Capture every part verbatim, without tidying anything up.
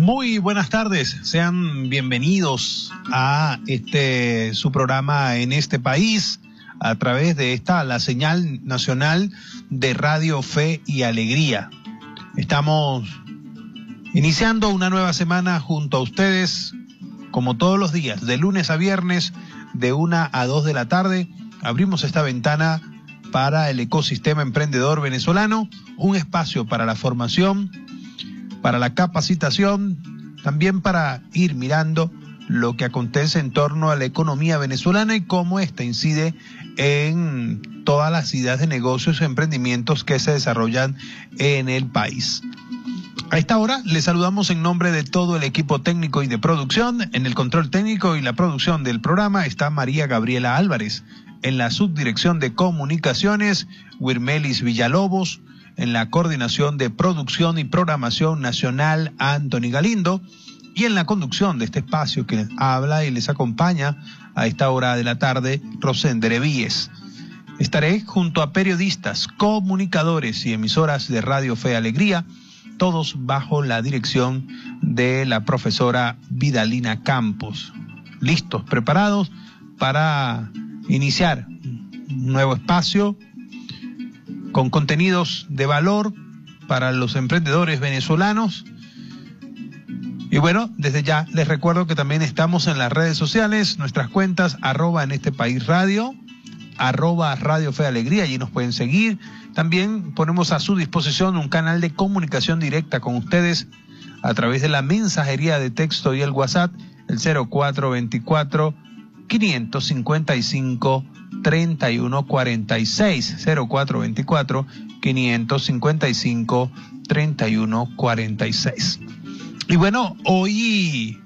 Muy buenas tardes, sean bienvenidos a este su programa En este País a través de esta, la señal nacional de Radio Fe y Alegría. Estamos iniciando una nueva semana junto a ustedes, como todos los días, de lunes a viernes, de una a dos de la tarde. Abrimos esta ventana para el ecosistema emprendedor venezolano, un espacio para la formación, para la capacitación, también para ir mirando lo que acontece en torno a la economía venezolana y cómo ésta incide en todas las ideas de negocios y emprendimientos que se desarrollan en el país. A esta hora les saludamos en nombre de todo el equipo técnico y de producción. En el control técnico y la producción del programa está María Gabriela Álvarez. En la subdirección de comunicaciones, Wirmelis Villalobos. En la coordinación de producción y programación nacional, Anthony Galindo. Y en la conducción de este espacio que les habla y les acompaña a esta hora de la tarde, Rosender Víez. Estaré junto a periodistas, comunicadores y emisoras de Radio Fe y Alegría, todos bajo la dirección de la profesora Vidalina Campos. Listos, preparados para iniciar un nuevo espacio con contenidos de valor para los emprendedores venezolanos. Y bueno, desde ya les recuerdo que también estamos en las redes sociales, nuestras cuentas, arroba en este país radio, arroba Radio Fe Alegría, allí nos pueden seguir. También ponemos a su disposición un canal de comunicación directa con ustedes a través de la mensajería de texto y el WhatsApp, el cero cuatro veinticuatro, quinientos cincuenta y cinco, treinta y uno cuarenta y seis, cero cuatro veinticuatro, quinientos cincuenta y cinco, treinta y uno cuarenta y seis. Y bueno, hoy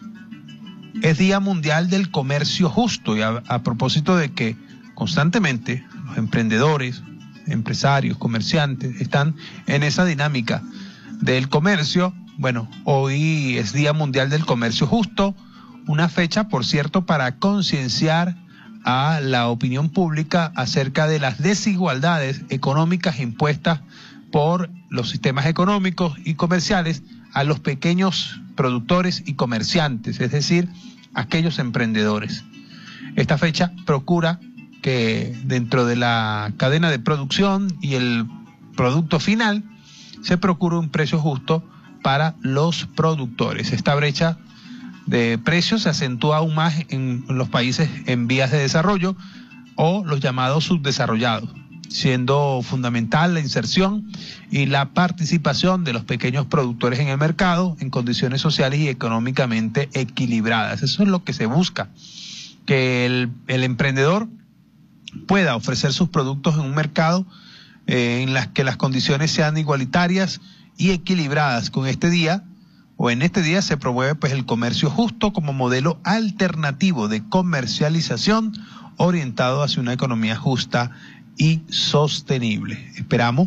es Día Mundial del Comercio Justo y a, a propósito de que constantemente los emprendedores, empresarios, comerciantes están en esa dinámica del comercio. Bueno, hoy es Día Mundial del Comercio Justo, una fecha, por cierto, para concienciar a la opinión pública acerca de las desigualdades económicas impuestas por los sistemas económicos y comerciales a los pequeños productores y comerciantes, es decir, aquellos emprendedores. Esta fecha procura que dentro de la cadena de producción y el producto final se procure un precio justo para los productores. Esta brecha de precios se acentúa aún más en los países en vías de desarrollo o los llamados subdesarrollados, siendo fundamental la inserción y la participación de los pequeños productores en el mercado en condiciones sociales y económicamente equilibradas. Eso es lo que se busca, que el, el emprendedor pueda ofrecer sus productos en un mercado eh, en las que las condiciones sean igualitarias y equilibradas. Con este día o en este día se promueve pues el comercio justo como modelo alternativo de comercialización orientado hacia una economía justa y sostenible. Esperamos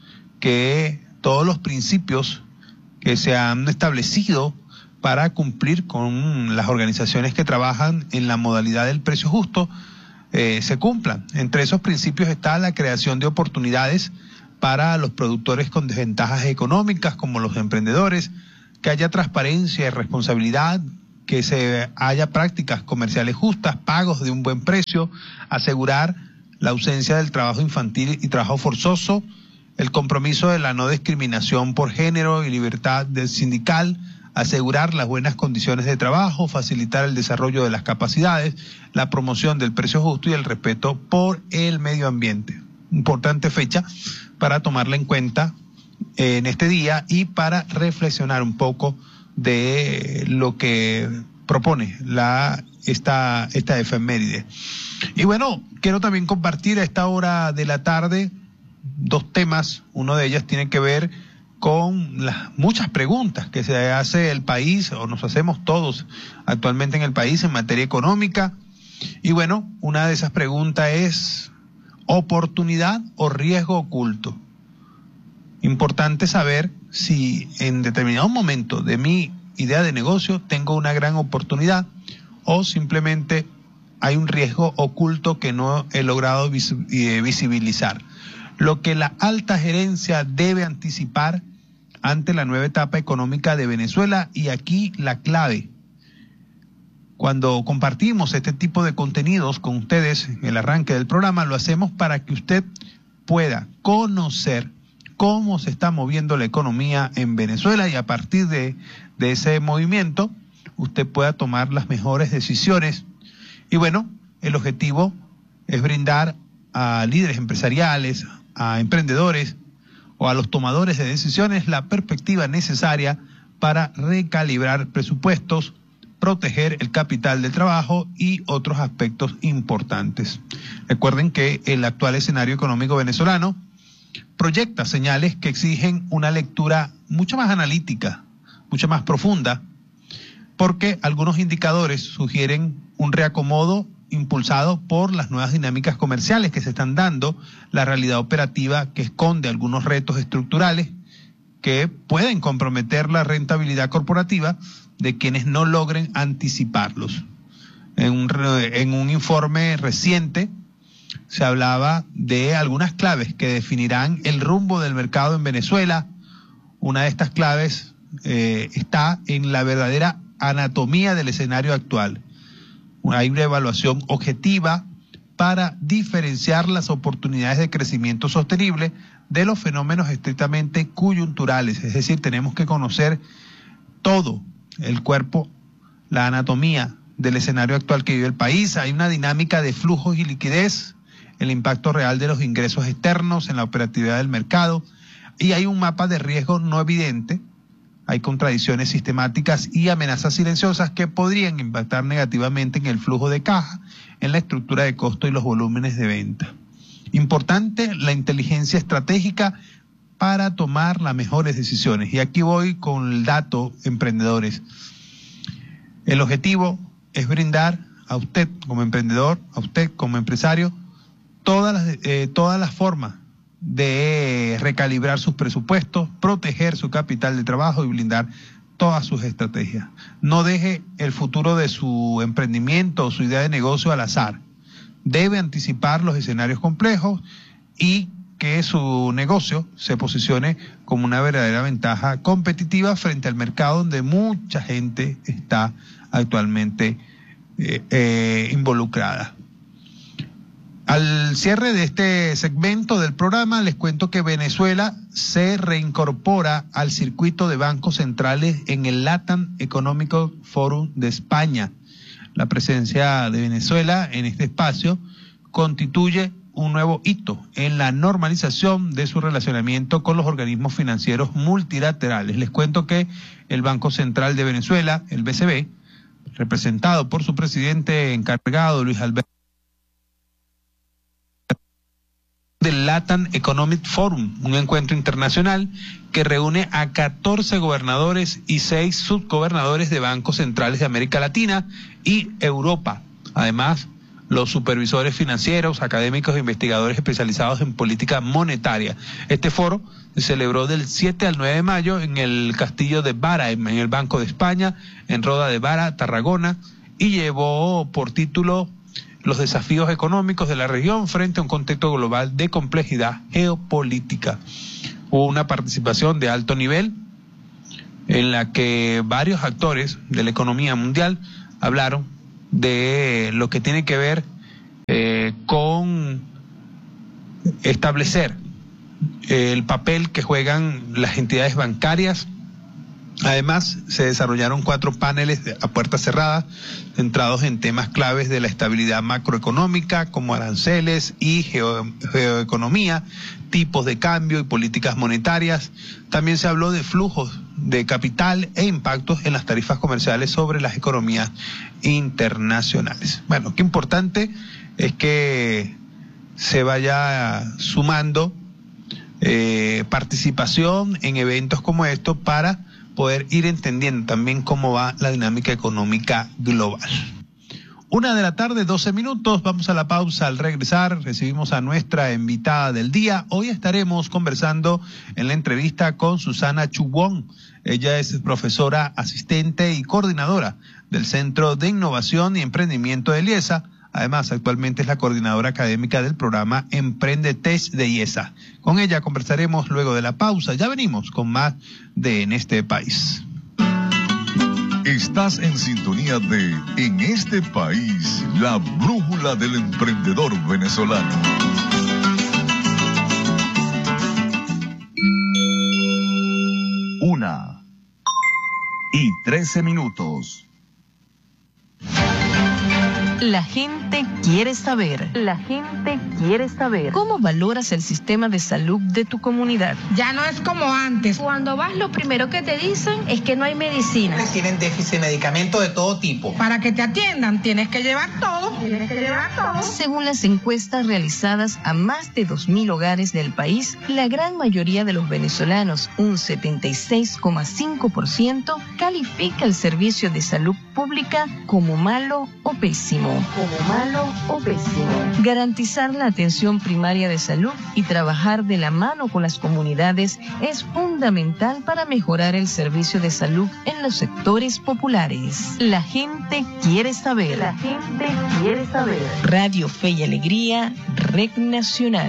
que todos los principios que se han establecido para cumplir con las organizaciones que trabajan en la modalidad del precio justo eh, se cumplan. Entre esos principios está la creación de oportunidades para los productores con desventajas económicas como los emprendedores, que haya transparencia y responsabilidad, que se haya prácticas comerciales justas, pagos de un buen precio, asegurar la ausencia del trabajo infantil y trabajo forzoso, el compromiso de la no discriminación por género y libertad sindical, asegurar las buenas condiciones de trabajo, facilitar el desarrollo de las capacidades, la promoción del precio justo y el respeto por el medio ambiente. Importante fecha para tomarla en cuenta en este día y para reflexionar un poco de lo que propone la esta esta efeméride. Y bueno, quiero también compartir a esta hora de la tarde dos temas. Uno de ellos tiene que ver con las muchas preguntas que se hace el país o nos hacemos todos actualmente en el país en materia económica. Y bueno, una de esas preguntas es ¿oportunidad o riesgo oculto? Importante saber si en determinado momento de mi idea de negocio tengo una gran oportunidad o simplemente hay un riesgo oculto que no he logrado vis visibilizar. Lo que la alta gerencia debe anticipar ante la nueva etapa económica de Venezuela. Y aquí la clave. Cuando compartimos este tipo de contenidos con ustedes en el arranque del programa, lo hacemos para que usted pueda conocer cómo se está moviendo la economía en Venezuela y a partir de, de ese movimiento usted pueda tomar las mejores decisiones. Y bueno, el objetivo es brindar a líderes empresariales, a emprendedores o a los tomadores de decisiones la perspectiva necesaria para recalibrar presupuestos, proteger el capital de trabajo y otros aspectos importantes. Recuerden que el actual escenario económico venezolano proyecta señales que exigen una lectura mucho más analítica, mucho más profunda, porque algunos indicadores sugieren un reacomodo impulsado por las nuevas dinámicas comerciales que se están dando, la realidad operativa que esconde algunos retos estructurales que pueden comprometer la rentabilidad corporativa de quienes no logren anticiparlos. En un, en un informe reciente se hablaba de algunas claves que definirán el rumbo del mercado en Venezuela. Una de estas claves eh, está en la verdadera anatomía del escenario actual. Hay una evaluación objetiva para diferenciar las oportunidades de crecimiento sostenible de los fenómenos estrictamente coyunturales. Es decir, tenemos que conocer todo el cuerpo, la anatomía del escenario actual que vive el país. Hay una dinámica de flujos y liquidez, el impacto real de los ingresos externos en la operatividad del mercado, y hay un mapa de riesgo no evidente. Hay contradicciones sistemáticas y amenazas silenciosas que podrían impactar negativamente en el flujo de caja, en la estructura de costo y los volúmenes de venta. Importante la inteligencia estratégica para tomar las mejores decisiones. Y aquí voy con el dato, emprendedores. El objetivo es brindar a usted como emprendedor, a usted como empresario, todas las, eh, todas las formas de recalibrar sus presupuestos, proteger su capital de trabajo y blindar todas sus estrategias. No deje el futuro de su emprendimiento o su idea de negocio al azar. Debe anticipar los escenarios complejos y que su negocio se posicione como una verdadera ventaja competitiva frente al mercado donde mucha gente está actualmente eh, eh, involucrada. Al cierre de este segmento del programa, les cuento que Venezuela se reincorpora al circuito de bancos centrales en el LATAM Economic Forum de España. La presencia de Venezuela en este espacio constituye un nuevo hito en la normalización de su relacionamiento con los organismos financieros multilaterales. Les cuento que el Banco Central de Venezuela, el B C B, representado por su presidente encargado, Luis Alberto, del LATAM Economic Forum, un encuentro internacional que reúne a catorce gobernadores y seis subgobernadores de bancos centrales de América Latina y Europa. Además, los supervisores financieros, académicos e investigadores especializados en política monetaria. Este foro se celebró del siete al nueve de mayo en el Castillo de Vara, en el Banco de España, en Roda de Vara, Tarragona, y llevó por título los desafíos económicos de la región frente a un contexto global de complejidad geopolítica. Hubo una participación de alto nivel en la que varios actores de la economía mundial hablaron de lo que tiene que ver eh, con establecer el papel que juegan las entidades bancarias. Además, se desarrollaron cuatro paneles a puertas cerradas centrados en temas claves de la estabilidad macroeconómica como aranceles y geo, geoeconomía, tipos de cambio y políticas monetarias. También se habló de flujos de capital e impactos en las tarifas comerciales sobre las economías internacionales. Bueno, qué importante es que se vaya sumando eh, participación en eventos como estos para poder ir entendiendo también cómo va la dinámica económica global. Una de la tarde, doce minutos, vamos a la pausa. Al regresar recibimos a nuestra invitada del día. Hoy estaremos conversando en la entrevista con Susana Chubón. Ella es profesora asistente y coordinadora del Centro de Innovación y Emprendimiento de Liesa, Además, actualmente es la coordinadora académica del programa Emprendetech de IESA. Con ella conversaremos luego de la pausa. Ya venimos con más de En este país. Estás en sintonía de En este país, la brújula del emprendedor venezolano. Una y trece minutos. La gente quiere saber. La gente quiere saber. ¿Cómo valoras el sistema de salud de tu comunidad? Ya no es como antes. Cuando vas, lo primero que te dicen es que no hay medicina. Tienen déficit de medicamentos de todo tipo. Para que te atiendan, tienes que llevar todo. Tienes que llevar todo. Según las encuestas realizadas a más de dos mil hogares del país, la gran mayoría de los venezolanos, un setenta y seis coma cinco por ciento, califica el servicio de salud pública como malo o pésimo. Como malo o pésimo. Garantizar la atención primaria de salud y trabajar de la mano con las comunidades es fundamental para mejorar el servicio de salud en los sectores populares. La gente quiere saber. La gente quiere saber. Radio Fe y Alegría, Red Nacional.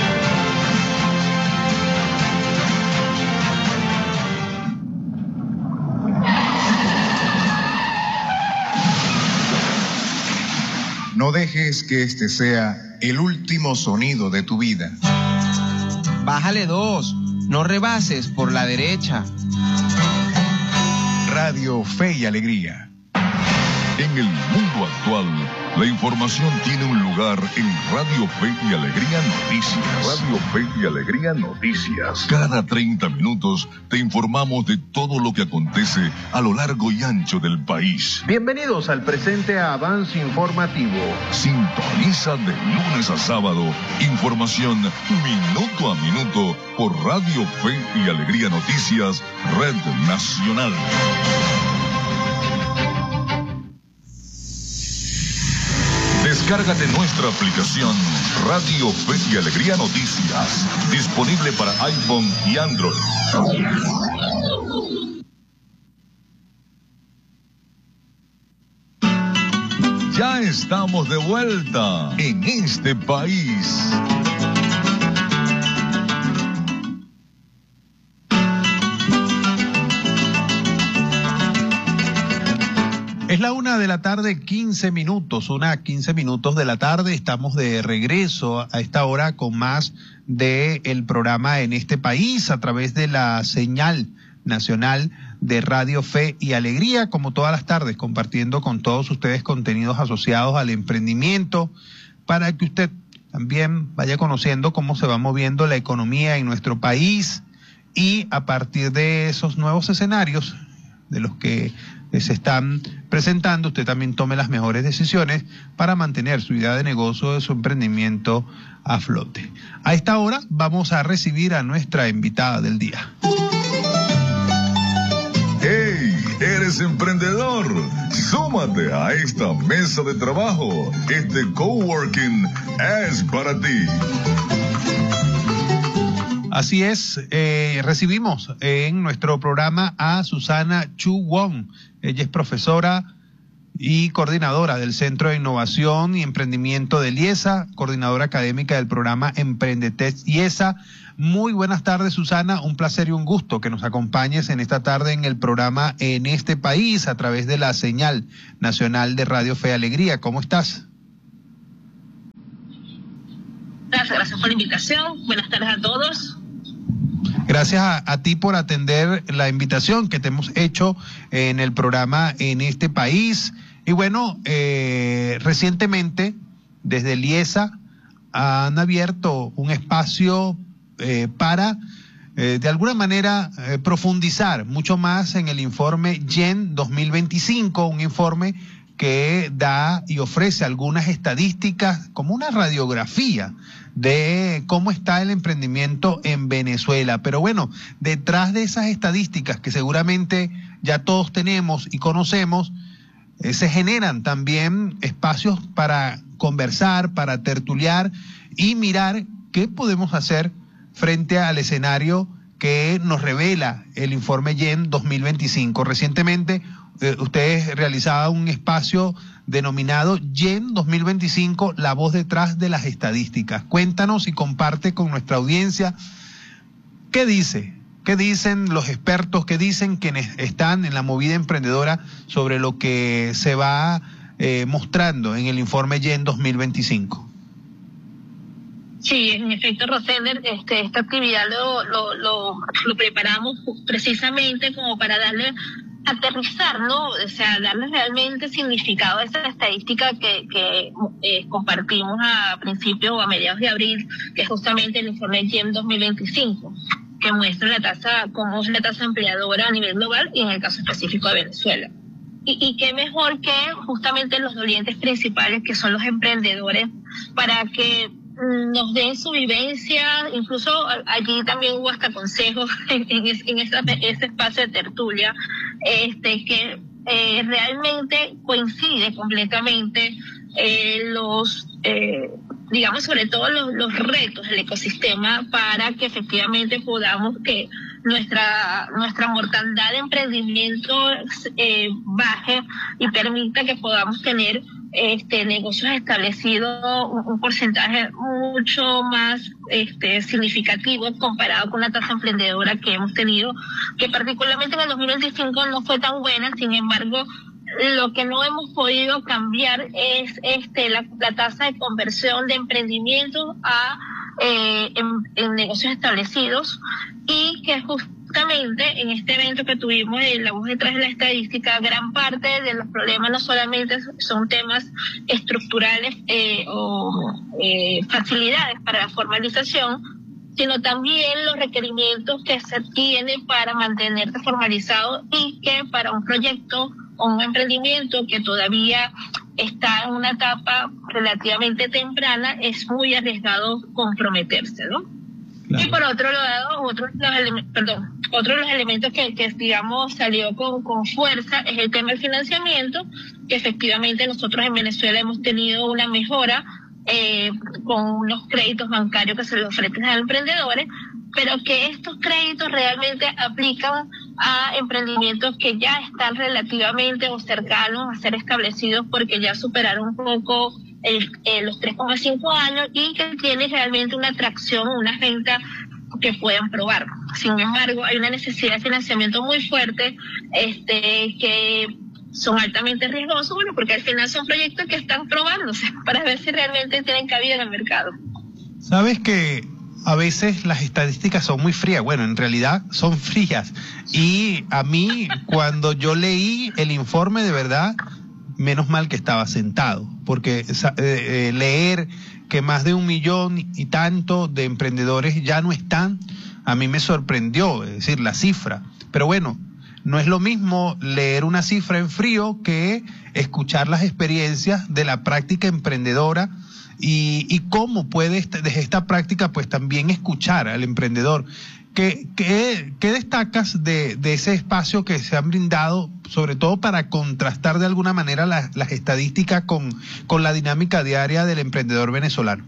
No dejes que este sea el último sonido de tu vida. Bájale dos, no rebases por la derecha. Radio Fe y Alegría. En el mundo actual, la información tiene un lugar en Radio Fe y Alegría Noticias. Radio Fe y Alegría Noticias. Cada treinta minutos te informamos de todo lo que acontece a lo largo y ancho del país. Bienvenidos al presente avance informativo. Sintoniza de lunes a sábado información minuto a minuto por Radio Fe y Alegría Noticias, Red Nacional. Descárgate nuestra aplicación Radio Fe y Alegría Noticias, disponible para iPhone y Android. Ya estamos de vuelta en este país. Es la una de la tarde, quince minutos, una quince minutos de la tarde. Estamos de regreso a esta hora con más de el programa En este país a través de la señal nacional de Radio Fe y Alegría, como todas las tardes, compartiendo con todos ustedes contenidos asociados al emprendimiento para que usted también vaya conociendo cómo se va moviendo la economía en nuestro país y a partir de esos nuevos escenarios de los que se están presentando, usted también tome las mejores decisiones para mantener su idea de negocio, de su emprendimiento a flote. A esta hora vamos a recibir a nuestra invitada del día. ¡Hey! ¿Eres emprendedor? Súmate a esta mesa de trabajo. Este coworking es para ti. Así es, eh, recibimos en nuestro programa a Susana Chu Wong. Ella es profesora y coordinadora del Centro de Innovación y Emprendimiento de IESA, coordinadora académica del programa Emprendetech IESA. Muy buenas tardes, Susana, un placer y un gusto que nos acompañes en esta tarde en el programa En este país a través de la señal nacional de Radio Fe y Alegría. ¿Cómo estás? Gracias, gracias por la invitación. Buenas tardes a todos. Gracias a, a ti por atender la invitación que te hemos hecho en el programa En este país. Y bueno, eh, recientemente desde el IESA han abierto un espacio eh, para eh, de alguna manera eh, profundizar mucho más en el informe G E N dos mil veinticinco, un informe que da y ofrece algunas estadísticas como una radiografía de cómo está el emprendimiento en Venezuela. Pero bueno, detrás de esas estadísticas que seguramente ya todos tenemos y conocemos, eh, se generan también espacios para conversar, para tertuliar y mirar qué podemos hacer frente al escenario que nos revela el informe YEN dos mil veinticinco. Recientemente eh, ustedes realizaban un espacio denominado YEN dos mil veinticinco, la voz detrás de las estadísticas. Cuéntanos y comparte con nuestra audiencia qué dice, qué dicen los expertos, qué dicen quienes están en la movida emprendedora sobre lo que se va eh, mostrando en el informe YEN dos mil veinticinco. Sí, en efecto, Rosender, este, esta actividad lo, lo, lo, lo preparamos precisamente como para darle, aterrizar, ¿no? O sea, darle realmente significado a esa estadística que, que eh, compartimos a principios o a mediados de abril, que es justamente el informe YEN dos mil veinticinco, que muestra la tasa, cómo es la tasa empleadora a nivel global y en el caso específico de Venezuela. Y, y qué mejor que justamente los dolientes principales, que son los emprendedores, para que nos den su vivencia. Incluso allí también hubo hasta consejos en, en, en esa, ese espacio de tertulia, este que eh, realmente coincide completamente eh, los, eh, digamos, sobre todo los, los retos del ecosistema para que efectivamente podamos que nuestra nuestra mortandad de emprendimiento eh, baje y permita que podamos tener este negocios establecidos un, un porcentaje mucho más este significativo comparado con la tasa emprendedora que hemos tenido, que particularmente en el dos mil veinticinco no fue tan buena. Sin embargo, lo que no hemos podido cambiar es este la, la tasa de conversión de emprendimientos a eh, en, en negocios establecidos, y que justamente en este evento que tuvimos en la voz detrás de la estadística, gran parte de los problemas no solamente son temas estructurales eh, o eh, facilidades para la formalización, sino también los requerimientos que se tienen para mantenerte formalizado, y que para un proyecto o un emprendimiento que todavía está en una etapa relativamente temprana es muy arriesgado comprometerse, ¿no? Claro. Y por otro lado, otro de los elementos, perdón, otro de los elementos que, que digamos salió con, con fuerza es el tema del financiamiento, que efectivamente nosotros en Venezuela hemos tenido una mejora eh, con unos créditos bancarios que se les ofrecen a los emprendedores, pero que estos créditos realmente aplican a emprendimientos que ya están relativamente o cercanos a ser establecidos, porque ya superaron un poco el, eh, los tres coma cinco años y que tienen realmente una atracción, una venta que puedan probar. Sin embargo, hay una necesidad de financiamiento muy fuerte, este que son altamente riesgosos, bueno, porque al final son proyectos que están probándose para ver si realmente tienen cabida en el mercado. ¿Sabes que a veces las estadísticas son muy frías? Bueno, en realidad son frías. Y a mí, cuando yo leí el informe, de verdad, menos mal que estaba sentado, porque eh, eh, leer que más de un millón y tanto de emprendedores ya no están, a mí me sorprendió, es decir, la cifra. Pero bueno, no es lo mismo leer una cifra en frío que escuchar las experiencias de la práctica emprendedora. Y, y cómo puede desde esta práctica pues también escuchar al emprendedor. ¿Qué, qué, qué destacas de, de ese espacio que se han brindado, sobre todo para contrastar de alguna manera las, las estadísticas con, con la dinámica diaria del emprendedor venezolano?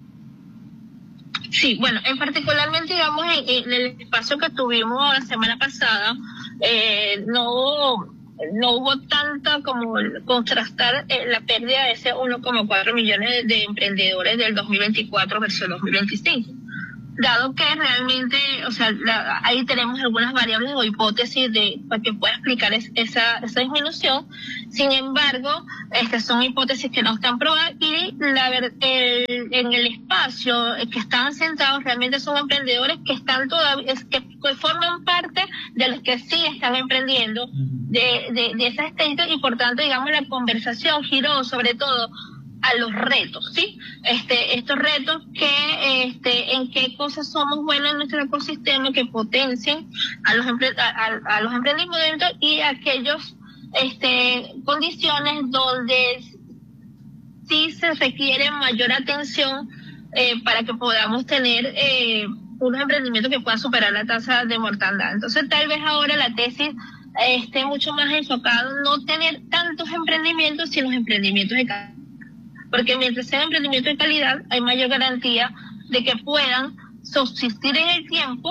Sí, bueno, en particularmente, digamos, en, en el espacio que tuvimos la semana pasada, eh, no... no hubo tanta como contrastar eh, la pérdida de ese uno coma cuatro millones de, de emprendedores del dos mil veinticuatro versus el dos mil veinticinco. Dado que realmente, o sea, la, ahí tenemos algunas variables o hipótesis de para que pueda explicar es, esa, esa disminución. Sin embargo, estas son hipótesis que no están probadas, y la, el, en el espacio que están sentados realmente son emprendedores que están todavía, que, que forman parte de los que sí están emprendiendo de, de, de esas estadísticas, y por tanto, digamos, la conversación giró sobre todo a los retos, ¿sí? Este, estos retos que, este, en qué cosas somos buenos en nuestro ecosistema que potencien a los, empre a, a, a los emprendimientos, y aquellos, este, condiciones donde sí se requiere mayor atención eh, para que podamos tener eh, unos emprendimientos que puedan superar la tasa de mortandad. Entonces, tal vez ahora la tesis esté mucho más enfocada en no tener tantos emprendimientos, sino emprendimientos de calidad. Porque mientras sean emprendimientos de calidad, hay mayor garantía de que puedan subsistir en el tiempo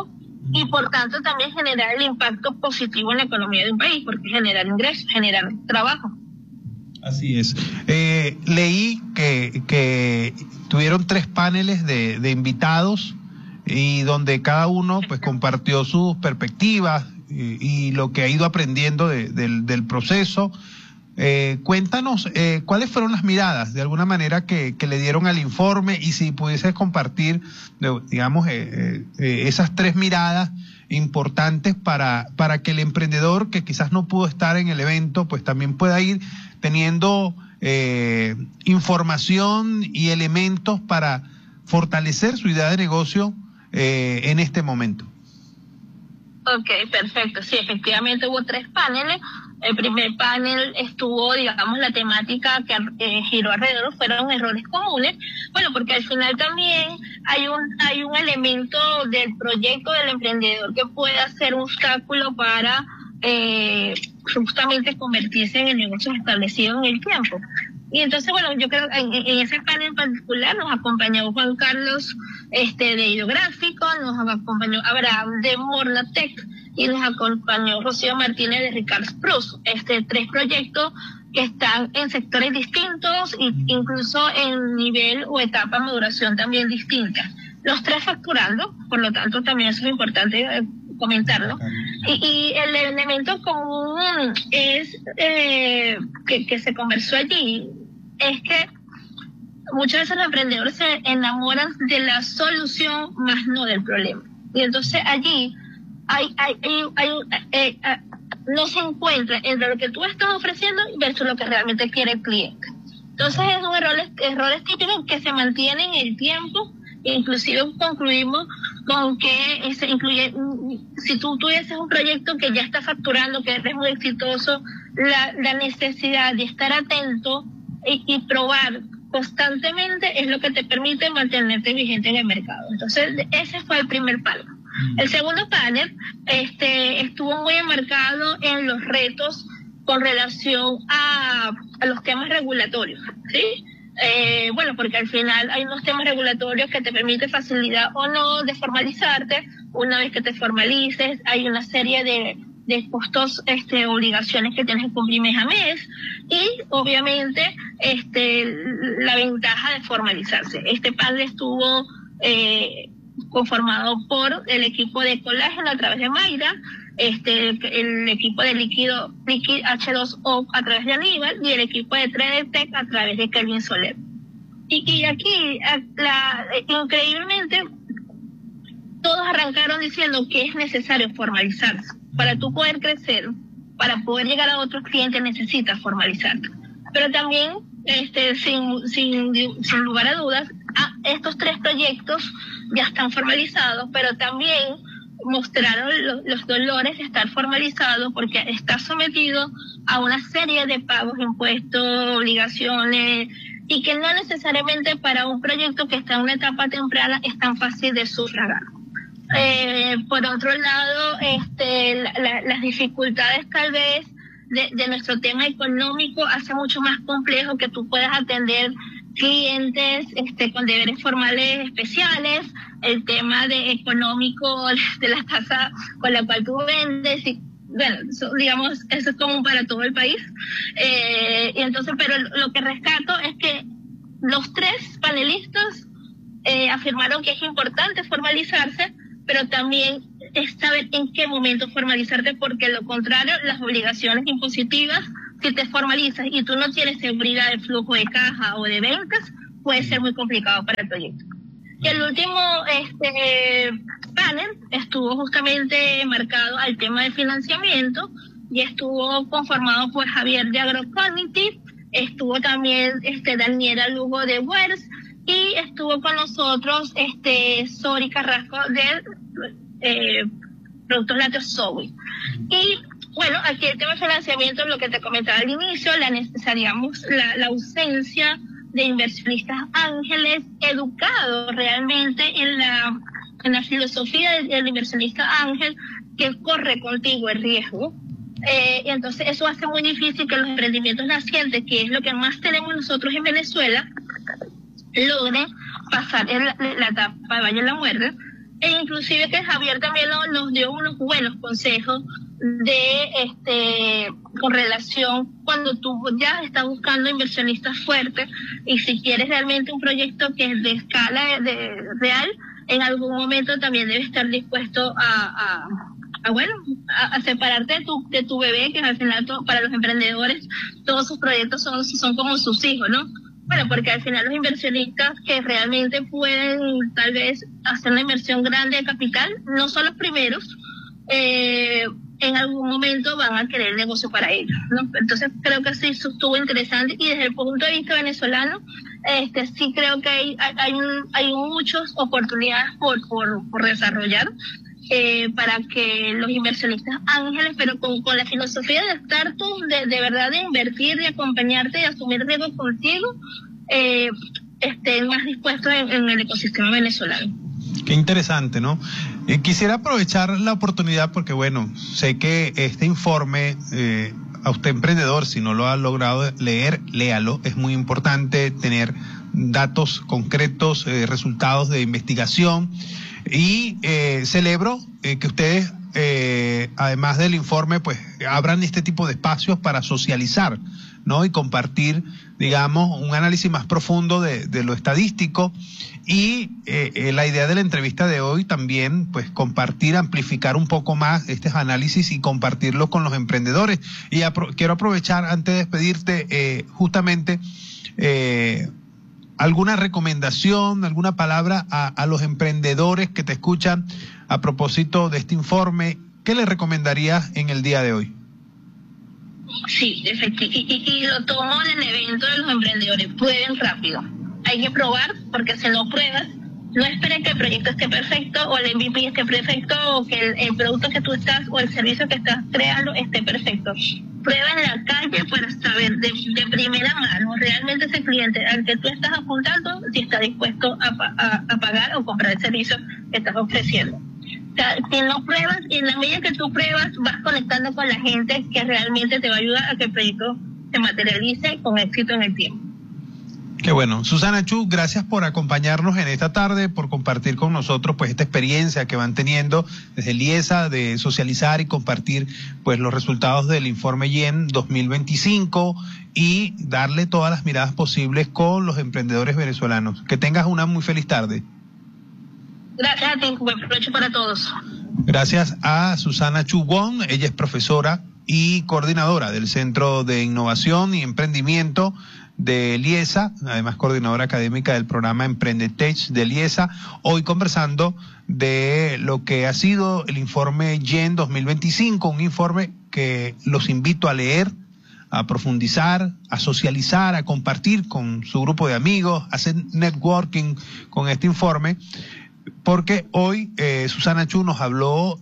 y por tanto también generar el impacto positivo en la economía de un país, porque generar ingresos, generar trabajo. Así es. Eh, leí que, que tuvieron tres paneles de, de invitados y donde cada uno pues compartió sus perspectivas y, y lo que ha ido aprendiendo de, del, del proceso. Eh, cuéntanos eh, cuáles fueron las miradas de alguna manera que, que le dieron al informe, y si pudieses compartir, digamos, eh, eh, esas tres miradas importantes para, para que el emprendedor que quizás no pudo estar en el evento pues también pueda ir teniendo eh, información y elementos para fortalecer su idea de negocio eh, en este momento. Ok, perfecto. Sí, efectivamente hubo tres paneles. El primer panel estuvo, digamos, la temática que eh, giró alrededor fueron errores comunes. Bueno, porque al final también hay un hay un elemento del proyecto del emprendedor que puede ser un obstáculo para eh, justamente convertirse en el negocio establecido en el tiempo. Y entonces, bueno, yo creo que en, en ese panel en particular nos acompañó Juan Carlos este, de Hidrográfico, nos acompañó Abraham de Mornatec y nos acompañó Rocío Martínez de Ricard Prus. Este, tres proyectos que están en sectores distintos e incluso en nivel o etapa de maduración también distintas. Los tres facturando, por lo tanto también eso es importante eh, comentarlo. Y, y el elemento común es eh, que, que se conversó allí es que muchas veces los emprendedores se enamoran de la solución más no del problema. Y entonces allí hay, hay, hay, hay eh, eh, no se encuentra entre lo que tú estás ofreciendo versus lo que realmente quiere el cliente. Entonces es un error, errores típicos que se mantienen en el tiempo. Inclusive concluimos con que se incluye, si tú tuvieses un proyecto que ya está facturando, que es muy exitoso, la, la necesidad de estar atento y, y probar constantemente es lo que te permite mantenerte vigente en el mercado. Entonces, ese fue el primer panel. El segundo panel este, estuvo muy enmarcado en los retos con relación a, a los temas regulatorios, ¿sí? Eh, bueno, porque al final hay unos temas regulatorios que te permiten facilidad o no de formalizarte. Una vez que te formalices, hay una serie de, de costos, este, obligaciones que tienes que cumplir mes a mes y obviamente este, la ventaja de formalizarse. Este panel estuvo eh, conformado por el equipo de colágeno a través de Mayra, este el equipo de líquido Liquid H dos O a través de Aníbal y el equipo de Tredetec a través de Kelvin Soler. Y, y aquí, la, increíblemente, todos arrancaron diciendo que es necesario formalizarse. Para tú poder crecer, para poder llegar a otros clientes, necesitas formalizarte. Pero también, este, sin, sin, sin lugar a dudas, estos tres proyectos ya están formalizados, pero también mostraron lo, los dolores de estar formalizado porque está sometido a una serie de pagos, impuestos, obligaciones, y que no necesariamente para un proyecto que está en una etapa temprana es tan fácil de sufragar. Eh, por otro lado, este, la, la, las dificultades tal vez de, de nuestro tema económico hace mucho más complejo que tú puedas atender clientes este, con deberes formales especiales, el tema de económico de la tasa con la cual tú vendes, y bueno, eso, digamos, eso es común para todo el país. Eh, y entonces, pero lo que rescato es que los tres panelistas eh, afirmaron que es importante formalizarse, pero también es saber en qué momento formalizarte, porque lo contrario, las obligaciones impositivas, si te formalizas y tú no tienes seguridad de flujo de caja o de ventas, puede ser muy complicado para el proyecto. Y el último este panel estuvo justamente marcado al tema de financiamiento y estuvo conformado por Javier de Agrocognitive, estuvo también este Daniela Lugo de Wers y estuvo con nosotros este Sori Carrasco de eh, Productos Lácteos Zoe. Y bueno, aquí el tema de financiamiento, lo que te comentaba al inicio, la necesitaríamos la, la ausencia de inversionistas ángeles educados realmente en la, en la filosofía del, del inversionista ángel que corre contigo el riesgo. Eh, y entonces eso hace muy difícil que los emprendimientos nacientes, que es lo que más tenemos nosotros en Venezuela, logren pasar en la, la etapa de Valle de la Muerte. e inclusive que Javier también nos, nos dio unos buenos consejos de este con relación cuando tú ya estás buscando inversionistas fuertes y si quieres realmente un proyecto que es de escala de, de real, en algún momento también debes estar dispuesto a, a, a bueno a, a separarte de tu de tu bebé, que al final todo, para los emprendedores todos sus proyectos son son como sus hijos, ¿no? Bueno, porque al final los inversionistas que realmente pueden tal vez hacer una inversión grande de capital no son los primeros. Eh, en algún momento van a querer negocio para ellos, ¿no? Entonces creo que sí estuvo interesante y desde el punto de vista venezolano, este sí creo que hay hay, un, hay muchas oportunidades por, por, por desarrollar eh, para que los inversionistas ángeles, pero con, con la filosofía de estar tú, de, de verdad de invertir, de acompañarte, de asumir riesgos contigo, eh, estén más dispuestos en, en el ecosistema venezolano. Qué interesante, ¿no? Eh, quisiera aprovechar la oportunidad porque, bueno, sé que este informe, eh, a usted emprendedor, si no lo ha logrado leer, léalo. Es muy importante tener datos concretos, eh, resultados de investigación. Y eh, celebro eh, que ustedes, eh, además del informe, pues abran este tipo de espacios para socializar, ¿no? Y compartir, digamos, un análisis más profundo de, de lo estadístico. Y eh, eh, la idea de la entrevista de hoy también, pues compartir, amplificar un poco más estos análisis y compartirlo con los emprendedores. Y apro- quiero aprovechar, antes de despedirte, eh, justamente eh, alguna recomendación, alguna palabra a, a los emprendedores que te escuchan a propósito de este informe. ¿Qué les recomendarías en el día de hoy? Sí, efectivamente, y, y, y lo tomo del evento de los emprendedores, prueben rápido. Hay que probar, porque si no pruebas, no esperes que el proyecto esté perfecto o el M V P esté perfecto o que el, el producto que tú estás o el servicio que estás creando esté perfecto. Prueba en la calle para saber de, de primera mano realmente ese cliente al que tú estás apuntando si está dispuesto a, a, a pagar o comprar el servicio que estás ofreciendo. O sea, si no pruebas, y en la medida que tú pruebas, vas conectando con la gente que realmente te va a ayudar a que el proyecto se materialice con éxito en el tiempo. Qué bueno. Susana Chu, gracias por acompañarnos en esta tarde, por compartir con nosotros pues esta experiencia que van teniendo desde el IESA de socializar y compartir pues los resultados del informe Y E N dos mil veinticinco y darle todas las miradas posibles con los emprendedores venezolanos. Que tengas una muy feliz tarde. Gracias a ti, buen provecho para todos. Gracias a Susana Chu Wong, ella es profesora y coordinadora del Centro de Innovación y Emprendimiento del IESA, además coordinadora académica del programa Emprendetech del IESA, hoy conversando de lo que ha sido el informe Y E N dos mil veinticinco, un informe que los invito a leer, a profundizar, a socializar, a compartir con su grupo de amigos, a hacer networking con este informe, porque hoy eh, Susana Chu nos habló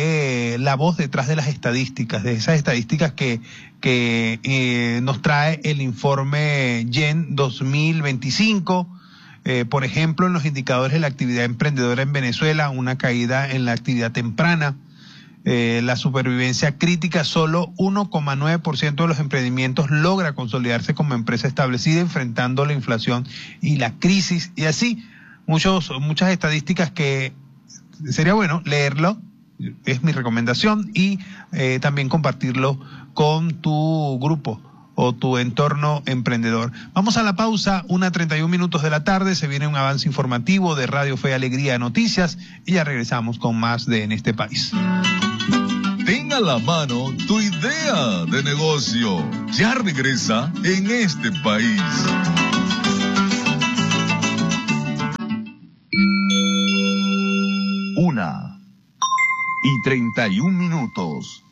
de la voz detrás de las estadísticas, de esas estadísticas que, que eh, nos trae el informe Y E N dos mil veinticinco. Eh, por ejemplo, en los indicadores de la actividad emprendedora en Venezuela, una caída en la actividad temprana, eh, la supervivencia crítica, solo uno coma nueve por ciento de los emprendimientos logra consolidarse como empresa establecida enfrentando la inflación y la crisis, y así muchos muchas estadísticas que sería bueno leerlo, es mi recomendación, y eh, también compartirlo con tu grupo o tu entorno emprendedor. Vamos a la pausa, una treinta y un minutos de la tarde, se viene un avance informativo de Radio Fe y Alegría Noticias y ya regresamos con más de En este País. Ten a la mano tu idea de negocio. Ya regresa En este País. Una y treinta y un minutos.